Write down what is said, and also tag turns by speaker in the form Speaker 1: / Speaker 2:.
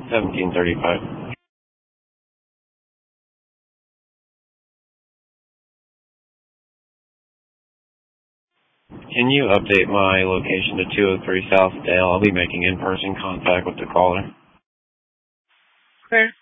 Speaker 1: 1735. Can you update my location to 203 South Dale? I'll be making in-person contact with the caller.
Speaker 2: Okay.